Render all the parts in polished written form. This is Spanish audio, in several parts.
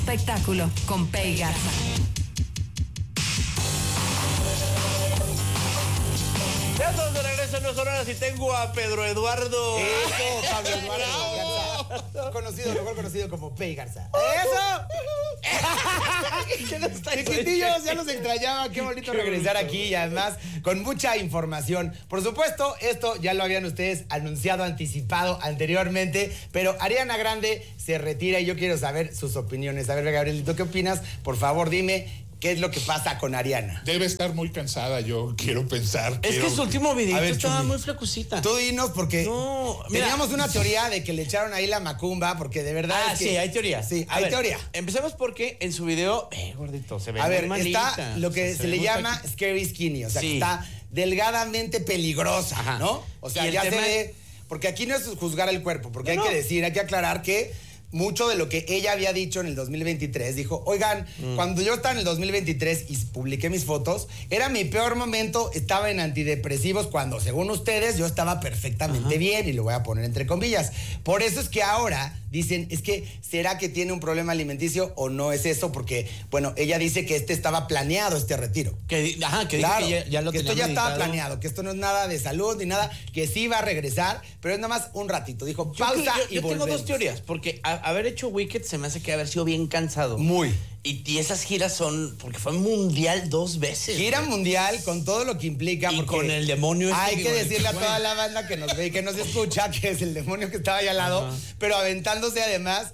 Espectáculo con Pei Garza. Ya estamos de regreso en 2 horas y tengo a Pedro Eduardo. Eso, Pablo Eduardo Garza. Mejor conocido como Pei Garza. ¡Eso! Chiquitillos, ya los extrañaba. Qué bonito regresar aquí y además con mucha información. Por supuesto, esto ya lo habían ustedes anunciado, anticipado anteriormente, pero Ariana Grande se retira y yo quiero saber sus opiniones. A ver, Gabrielito, ¿qué opinas? Por favor, dime. ¿Qué es lo que pasa con Ariana? Debe estar muy cansada, yo quiero pensar. Es que su último video estaba Chumi, muy flacucita. Tú dinos, porque mira, teníamos una teoría de que le echaron ahí la macumba, porque de verdad es que... sí, hay teoría. Sí, hay teoría. Empecemos porque en su video, gordito, se ve A ver, malita. está lo que se le llama scary skinny, o sea, que está delgadamente peligrosa, ajá, ¿no? O sea, ya se ve... Porque aquí no es juzgar el cuerpo, porque hay que aclarar que mucho de lo que ella había dicho en el 2023, dijo, oigan, cuando yo estaba en el 2023 y publiqué mis fotos, era mi peor momento, estaba en antidepresivos cuando, según ustedes, yo estaba perfectamente bien, y lo voy a poner entre comillas. Por eso es que ahora dicen, es que, ¿será que tiene un problema alimenticio o no es eso? Porque, bueno, ella dice que estaba planeado, este retiro. Que claro, que ya lo que esto tenía ya estaba meditado. planeado, que esto no es nada de salud ni nada, que sí va a regresar, pero es nada más un ratito. Dijo, pausa y yo tengo volvemos. dos teorías, porque haber hecho Wicked se me hace que haber sido bien cansado. Muy. Y esas giras son, porque fue mundial 2 veces. Gira mundial con todo lo que implica. Y porque con el demonio. Hay que decirle a toda la banda que nos ve y que nos escucha que es el demonio que estaba ahí al lado, pero aventándose además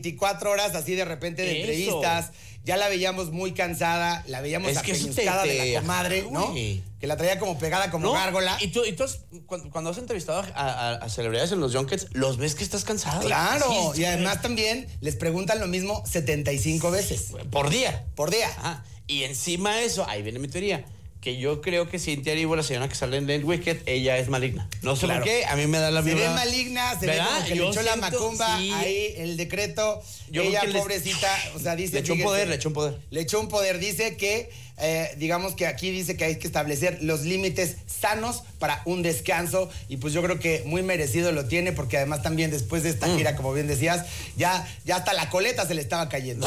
24 horas así de repente de entrevistas. Ya la veíamos muy cansada, la veíamos apeñuscada de la comadre, ¿no? Que la traía como pegada como gárgola. Y tú cuando has entrevistado a celebridades en los junkets, los ves que estás cansado. Claro, Sí, y además también les preguntan lo mismo 75 veces. Por día. Por día. Ajá. Y encima de eso, ahí viene mi teoría, que yo creo que Cynthia Erivo, la señora que sale en Wicked, ella es maligna. No sé por qué, a mí me da la vibra. Se ve maligna, se ve como que le echó la macumba, ahí el decreto. Ella, pobrecita, o sea, dice... Le echó un poder. Le echó un poder. Dice que, digamos que aquí dice que hay que establecer los límites sanos para un descanso. Y pues yo creo que muy merecido lo tiene, porque además también después de esta gira, como bien decías, ya hasta la coleta se le estaba cayendo.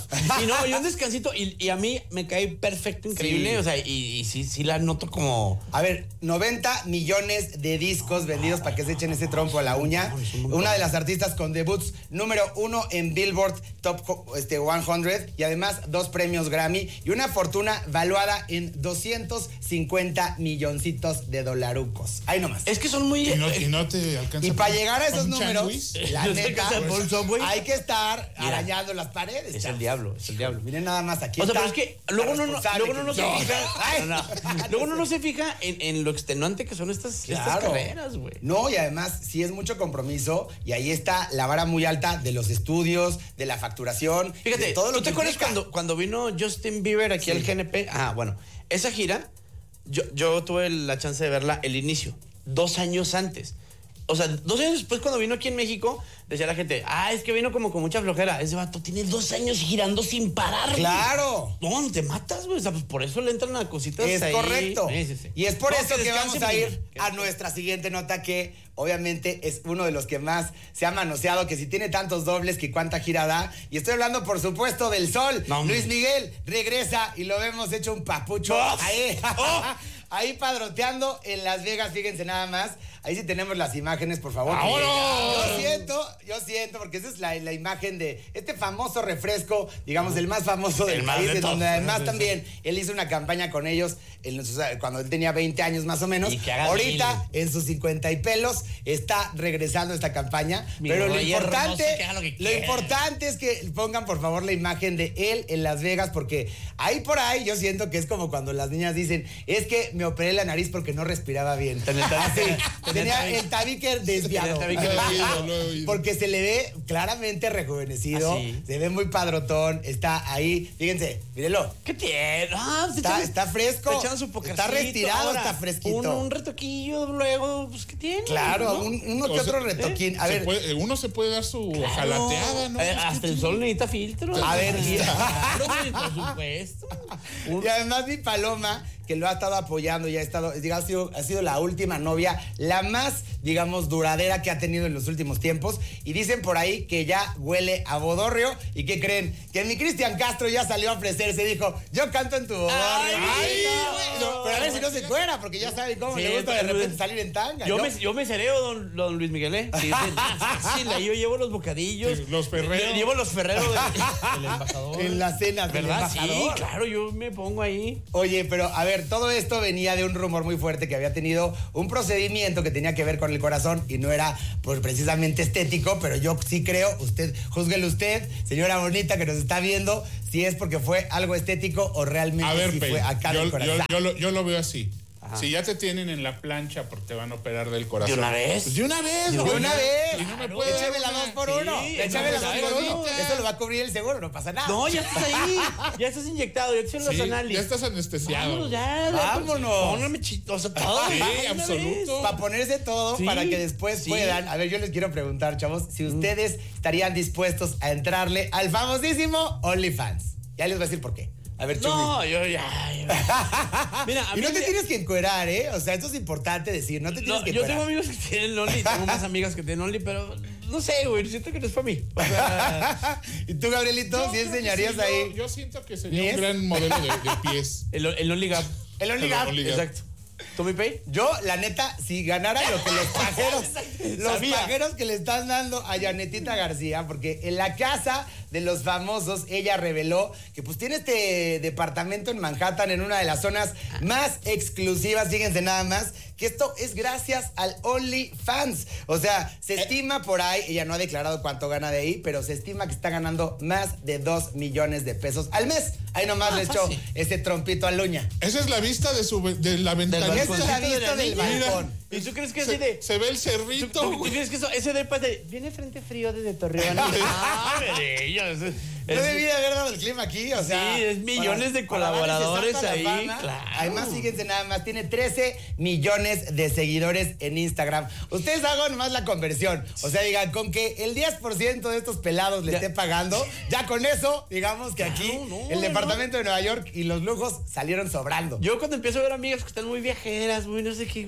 Y un descansito. Y a mí me cae perfecto, increíble. Sí. O sea, y sí la noto como... A ver, 90 millones de discos vendidos para que se echen ese trompo a la uña. Una de las artistas con debuts número 1 en Billboard Top 100 y además 2 premios Grammy y una fortuna valuada en 250 milloncitos de dolarucos. Ahí nomás. Es que son muy... Y no te alcanza. Y para llegar a esos números, la neta, hay que estar arañando las paredes. Es el diablo. Miren nada más aquí. O sea, pero es que luego uno no se fija. Luego uno no se fija en lo extenuante que son estas carreras, güey. No, y además sí es mucho compromiso y ahí está la vara muy alta de los estudios, de la facturación. Fíjate, de todo lo ¿tú te acuerdas cuando vino Justin Bieber aquí al GNP? Bueno, esa gira, yo tuve la chance de verla el inicio, 2 años antes. O sea, 2 años después, cuando vino aquí en México, decía la gente, es que vino como con mucha flojera. Ese vato tiene 2 años girando sin parar. ¡Claro! No te matas, güey. O sea, pues por eso le entran a cositas es ahí. correcto. Sí. Y es por eso que vamos a ir a nuestra siguiente nota, que obviamente es uno de los que más se ha manoseado, que si tiene tantos dobles, que cuánta gira da. Y estoy hablando, por supuesto, del Sol. Luis Miguel regresa y lo vemos hecho un papucho. Ahí padroteando en Las Vegas, fíjense nada más. Ahí sí tenemos las imágenes, por favor. Yo siento, porque esa es la imagen de este famoso refresco, digamos, el más famoso del país, de donde además también él hizo una campaña con ellos cuando él tenía 20 años más o menos. Ahorita, en sus 50 y pelos, está regresando esta campaña. Pero lo importante es que pongan, por favor, la imagen de él en Las Vegas, porque ahí por ahí yo siento que es como cuando las niñas dicen, es que me operé la nariz porque no respiraba bien. Tenía el tabique desviado. Porque se le ve claramente rejuvenecido. Se ve muy padrotón. Está ahí. Fíjense, mírenlo. ¿Qué tiene? Está fresco. Está retirado, ahora, está fresquito. Un retoquillo luego, pues, ¿qué tiene? Claro, ¿no? uno que otro retoquín. A ver. Uno se puede dar su jalateada, ¿no? Hasta el Sol necesita filtro. A ver, claro, por supuesto. Y además mi Paloma, que lo ha estado apoyando y ha sido la última novia, la la más, digamos, duradera que ha tenido en los últimos tiempos. Y dicen por ahí que ya huele a bodorrio. ¿Y qué creen? Que mi Cristian Castro ya salió a ofrecerse. Dijo, yo canto en tu bodorrio. Ay, no, pero a ver si no se cuera, porque ya saben cómo Sí, le gusta de pero- repente salir en tanga. Yo me cereo, don Luis Miguel, ¿eh? Sí, fácil, ahí yo llevo los bocadillos. Sí, los ferreros. Llevo los ferreros del embajador. En las cenas del ¿Verdad? Sí, embajador. claro, yo me pongo ahí. Oye, pero a ver, todo esto venía de un rumor muy fuerte que había tenido un procedimiento que tenía que ver con el corazón y no era pues, precisamente estético, pero yo sí creo, júzguelo usted, señora bonita que nos está viendo, si es porque fue algo estético o realmente A ver, sí Pei, fue acá del corazón. yo lo veo así. Si ya te tienen en la plancha porque te van a operar del corazón. ¿De una vez? Pues de una vez. De güey. una vez. Y no me puede Échame dar la una- 2 por 1. Sí, Échame la no, 2 por no, 1. no. Eso lo va a cubrir el seguro, no pasa nada. No, ya estás ahí. Ya estás inyectado, ya te hicieron Sí, los análisis. ya estás anestesiado. Vámonos, ya. Vámonos. Póngame chistoso todo. Sí, de una absoluto. vez. Para ponerse todo, Sí, para que después sí. puedan. A ver, yo les quiero preguntar, chavos, si ustedes estarían dispuestos a entrarle al famosísimo OnlyFans. Ya les voy a decir por qué. A ver, Chumi. No, yo ya. Mira, a Y mí no te me- tienes que encuerar, ¿eh? O sea, esto es importante decir, no te tienes No, que yo tengo encuerar. amigos que tienen Only, tengo más amigas que tienen Only, pero no sé, güey, siento que no es para mí. O sea, ¿Y tú, Gabrielito, Yo sí creo que enseñarías sí, ahí? Yo siento que sería ¿Pies? un gran modelo de pies. el Only Gap. El OnlyGap. Only Gap. Exacto. ¿Tú mi pay? Yo, la neta, si ganara lo que los Sabía. pajeros que le están dando a Janetita García, porque en la casa de los famosos, ella reveló que pues tiene este departamento en Manhattan, en una de las zonas más exclusivas, fíjense nada más, que esto es gracias al OnlyFans. O sea, se estima por ahí, ella no ha declarado cuánto gana de ahí, pero se estima que está ganando más de 2 millones de pesos al mes. Ahí nomás le echó fácil. ese trompito a Luña. Esa es la vista de la ventanita. Esa es la balconcito de vista la del niña. balcón. ¿Y tú crees que así de...? Se ve el ¿Tú, cerrito, tú güey. crees que ese depa es de... Viene frente frío desde Torreón? Ah, bello, No debí de haber dado el clima aquí, o sea. Sí, es millones de para darle ese colaboradores salto a la ahí, fama. claro. Además, fíjense nada más, tiene 13 millones de seguidores en Instagram. Ustedes hagan más la conversión. O sea, digan, con que el 10% de estos pelados le Ya. esté pagando, ya con eso, digamos que aquí no, el no. departamento de Nueva York y los lujos salieron sobrando. Yo cuando empiezo a ver amigas que están muy viajeras, muy no sé qué,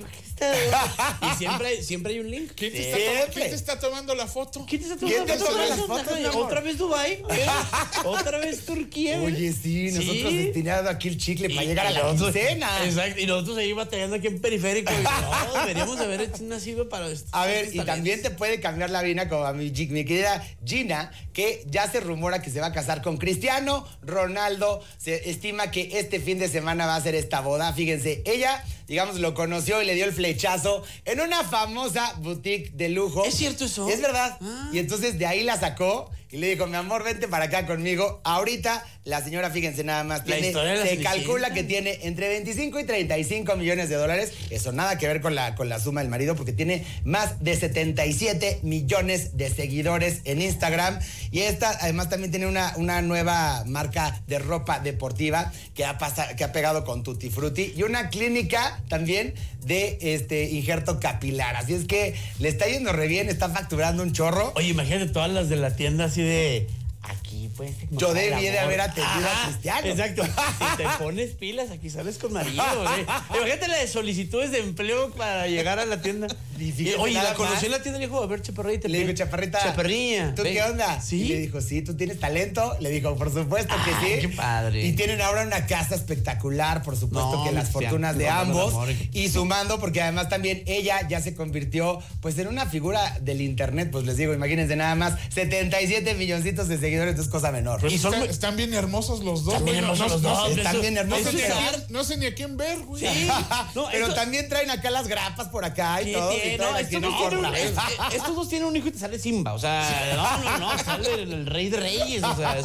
y siempre hay un link. ¿Quién te, Siempre. ¿Quién te está tomando la foto? ¿Quién te está ¿Quién te tomando toma las las fotos, mi amor? ¿Otra vez Dubai? ¿Otra vez Turquía? Oye, sí, nosotros destinando aquí el chicle para Y llegar a la nosotros- quincena. Exacto, y nosotros ahí batallando aquí en periférico. Y no, deberíamos de haber nacido para esto. A ver, y también te puede cambiar la vida como a mi querida Gina, que ya se rumora que se va a casar con Cristiano Ronaldo. Se estima que este fin de semana va a ser esta boda. Fíjense, ella, digamos, lo conoció y le dio el flechazo en una famosa boutique de lujo. ¿Es cierto eso? Es verdad. Ah. Y entonces de ahí la sacó y le dijo, mi amor, vente para acá conmigo. Ahorita la señora, fíjense nada más, La historia de la se Cenicienta. calcula que tiene entre 25 y 35 millones de dólares. Eso nada que ver con la suma del marido, porque tiene más de 77 millones de seguidores en Instagram. Y esta además también tiene una nueva marca de ropa deportiva que ha pegado con Tutti Frutti y una clínica también de injerto capilar. Así es que le está yendo re bien, está facturando un chorro. Oye, imagínate todas las de la tienda así de... Aquí puedes encontrar Yo el debí de amor. haber atendido a Ajá, Cristiano. Exacto. Si te pones pilas, aquí sales con marido, güey. Imagínate la de solicitudes de empleo para llegar a la tienda. Y fíjate Oye, nada la conocí más. en la tienda y le dijo, a ver, chaparrita. Le dijo, chaparrita. Chaparrilla. ¿Tú ven. qué onda? Sí. Y le dijo, sí, ¿tú tienes talento? Le dijo, por supuesto que Ay, sí. qué padre. Y tienen ahora una casa espectacular, por supuesto No, que las Cristian, fortunas de no, ambos. amor. Y sumando, porque además también ella ya se convirtió, pues, en una figura del internet. Pues les digo, imagínense nada más, 77 milloncitos de seguidores, no es cosa menor. Pues Y son muy- están bien hermosos los dos. Están bien güey, hermosos los dos. Están bien No hermosos. sé, ni pero- a quién, no sé ni a quién ver, güey. Sí. No, pero esto- también traen acá las grapas por acá y Sí, todo. tiene, no, estos dos tienen un hijo y te sale Simba. O sea, no, sale el rey de reyes. O sea,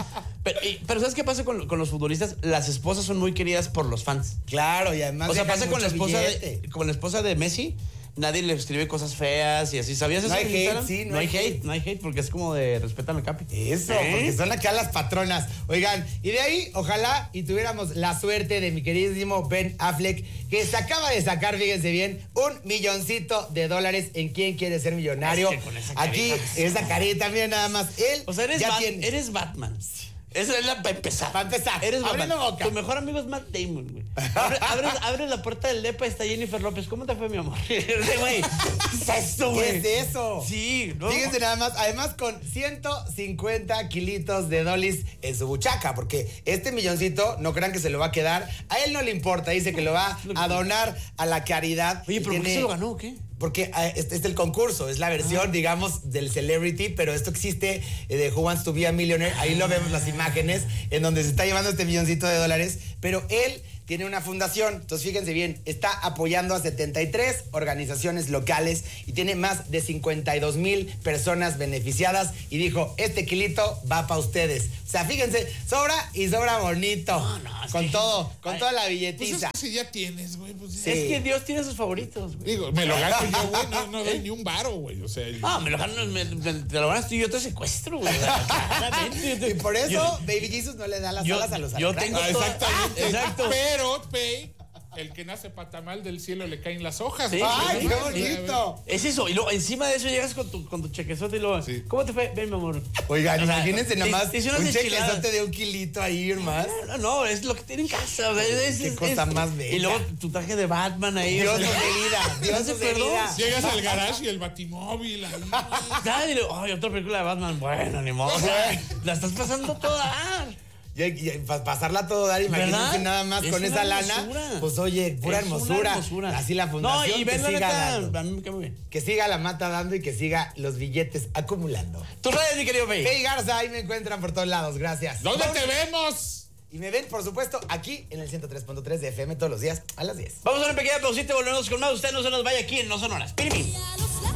pero ¿sabes qué pasa con los futbolistas? Las esposas son muy queridas por los fans. Claro, y además. O sea, dejan pasa con la mucho esposa billete. con la esposa de Messi. Nadie le escribe cosas feas y así. ¿Sabías eso? No hay en hate, Instagram? sí, no hay hate. No hay hate porque es como de respetan al capi. Eso, ¿Eh? porque son acá las patronas. Oigan, y de ahí, ojalá y tuviéramos la suerte de mi queridísimo Ben Affleck, que se acaba de sacar, fíjense bien, $1 milloncito en ¿Quién quiere ser millonario? Es que con esa Aquí, carita, pues, esa carita, mira nada más. Él O sea, ya tiene. eres Batman. Esa es la para empezar. Para empezar. Eres abriendo Batman. boca. Tu mejor amigo es Matt Damon, güey. Abres la puerta del depa y está Jennifer López. ¿Cómo te fue, mi amor? Güey, ¿qué es eso, güey? ¿Qué es eso? Sí, ¿no? Fíjense nada más, además con 150 kilitos de dolis en su buchaca, porque este milloncito, no crean que se lo va a quedar, a él no le importa, dice que lo va a donar a la caridad. Oye, ¿pero por qué se lo ganó o qué? Porque este es el concurso, es la versión, digamos, del celebrity, pero esto existe de Who Wants to Be a Millionaire. Ahí lo vemos las imágenes en donde se está llevando este milloncito de dólares, pero él tiene una fundación, entonces fíjense bien, está apoyando a 73 organizaciones locales y tiene más de 52,000 personas beneficiadas y dijo, este kilito va para ustedes. O sea, fíjense, sobra y sobra bonito. Con todo, con toda la billetiza. Pues es que si ya tienes, güey. Pues Sí. Es que Dios tiene sus favoritos, güey. Digo, me lo gano yo, güey, no doy ni un varo, güey. O sea, me lo gano, te lo ganas tú y yo te secuestro, güey. Y por eso Baby Jesus no le da las alas a los yo tengo exactamente. Exacto. Pero, el que nace patamal del cielo le caen las hojas. Sí, ¡Ay, sí, qué sí. bonito! Es eso, y luego encima de eso llegas con tu chequezote y luego, Sí. ¿cómo te fue? Ven, mi amor. Oigan, O sea, imagínense nada más te hice unas un enchiladas. chequezote de 1 kilito ahí, hermano. No, es lo que tiene en casa. O sea, Qué cosa más bella. Y luego tu traje de Batman ahí. Dios o sea, nos dé vida, Dios ¿no nos se dé perdón? vida. Llegas al garage y el batimóvil ahí, güey. Y luego, ay, otra película de Batman. Bueno, ni modo. O sea, la estás pasando toda. Y para pasarla a todo dar, imagínense ¿Verdad? nada más Es con una esa lana. hermosura. Pues oye, pura Es una hermosura. hermosura. Así la fundación No, y que ven la siga neta, dando. a mí me queda muy bien. Que siga la mata dando y que siga los billetes acumulando. Tus redes, mi querido Fey. Fey Garza, ahí me encuentran por todos lados. Gracias. ¿Dónde te vemos? Y me ven, por supuesto, aquí en el 103.3 de FM todos los días a las 10. Vamos a una pequeña pausita y volvemos con más. Usted no se nos vaya aquí en No Sonoras. Piri, piri.